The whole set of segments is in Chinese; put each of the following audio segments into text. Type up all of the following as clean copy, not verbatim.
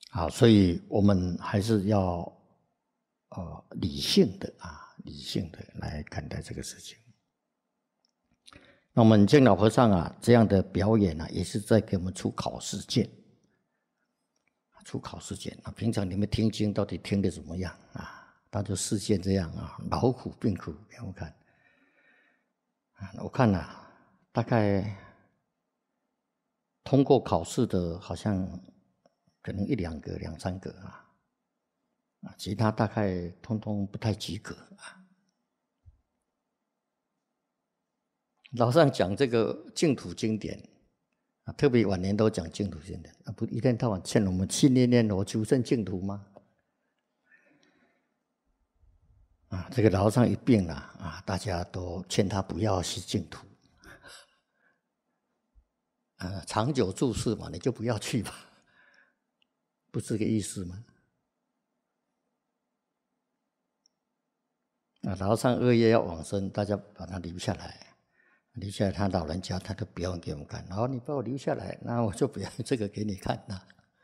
好，所以我们还是要理性的来看待这个事情。那我们净老和尚啊，这样的表演啊，也是在给我们出考试卷。出考试卷啊，平常你们听经到底听得怎么样啊？他就示现这样啊，劳苦病苦给我看。我看啊，大概通过考试的，好像可能1、2个、2、3个啊，其他大概通通不太及格啊。老上讲这个净土经典啊，特别晚年都讲净土经典啊，不一天到晚劝我们去念念佛求生净土吗？啊，这个老和尚一病了啊，大家都劝他不要去净土，长久住世嘛，你就不要去吧，不是这个意思吗？老和尚2月要往生，大家把他留下来，他老人家他都表演给我们看，然后你把我留下来，那我就表演这个给你看呐。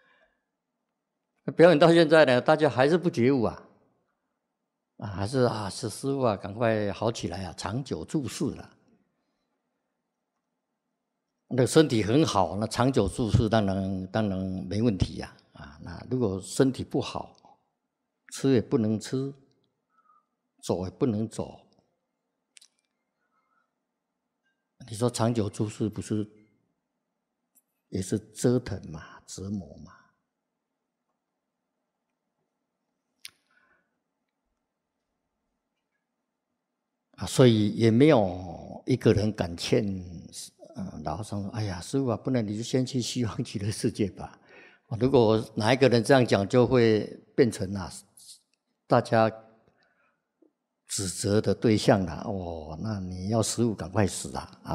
表演到现在呢，大家还是不觉悟啊。还是师父啊，赶快好起来啊，长久住世了。那身体很好，那长久住世当然没问题呀。那如果身体不好，吃也不能吃，走也不能走，你说长久住世不是也是折腾嘛，折磨嘛？所以也没有一个人敢劝老和尚说：“哎呀，师父啊，不然你就先去西方极乐世界吧。”如果哪一个人这样讲，就会变成大家指责的对象了。那你要师父赶快死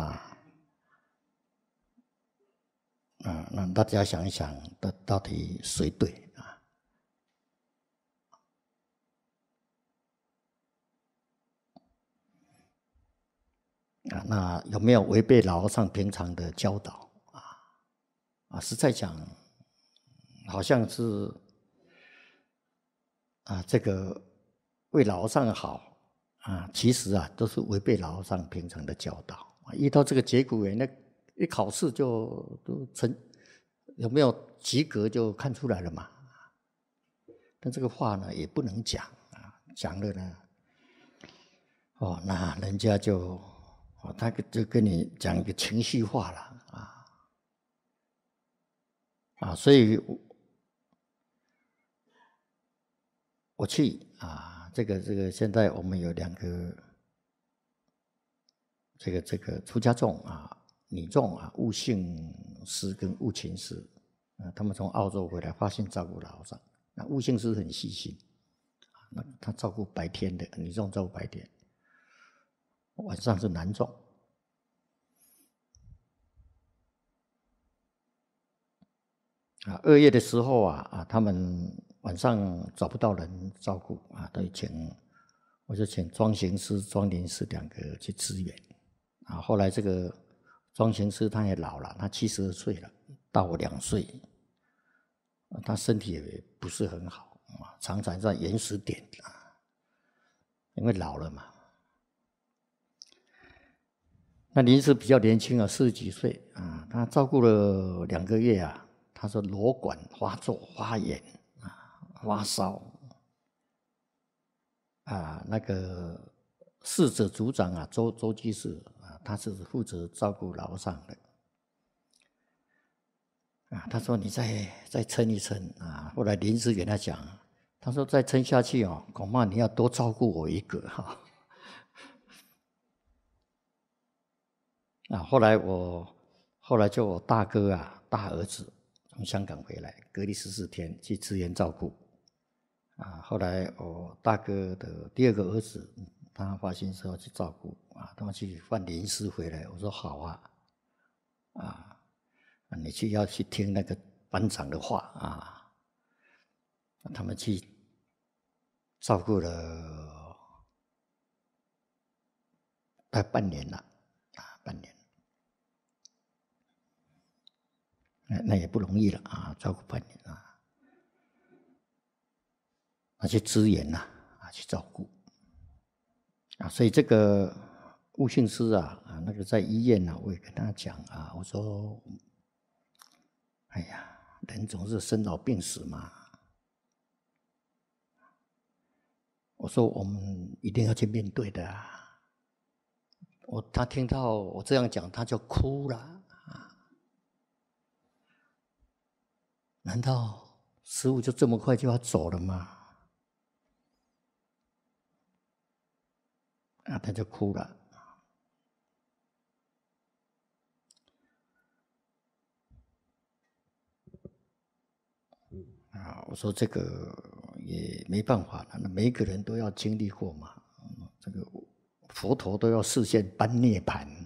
那大家想一想，到底谁对？那有没有违背老和尚平常的教导实在讲，好像是这个为老和尚好其实都是违背老和尚平常的教导遇到这个节骨眼，那一考试就都有没有及格就看出来了嘛。但这个话呢也不能讲讲了呢那人家他就跟你讲一个情绪化了所以我去这个现在我们有2个这个出家众女众悟性师跟悟勤师他们从澳洲回来，发现照顾老和尚。那悟性师很细心那他照顾白天的，女众照顾白天，晚上是男众。2月的时候他们晚上找不到人照顾我就请庄行师、庄林师2个去支援后来这个庄行师他也老了，他72岁了，大我2岁，他身体也不是很好常常在岩石点因为老了嘛。那林师比较年轻40几岁他照顾了2个月他说瘻管发作发炎发烧那个侍者组长周居士他是负责照顾老和尚的他说你再撑一撑后来林师给他讲，他说再撑下去恐怕你要多照顾我1个后来就我大哥大儿子从香港回来，隔离14天去支援照顾后来我大哥的第2个儿子他发心说要去照顾他们去换林师回来，我说好你要去听那个班长的话他们去照顾了大概半年了半年那也不容易了照顾半年去支援呐，去照顾所以这个悟性师那个在医院我也跟他讲我说，哎呀，人总是生老病死嘛，我说我们一定要去面对的他听到我这样讲，他就哭了难道师父就这么快就要走了吗？他就哭了。我说这个也没办法了，那每一个人都要经历过嘛。这个佛陀都要示现般涅槃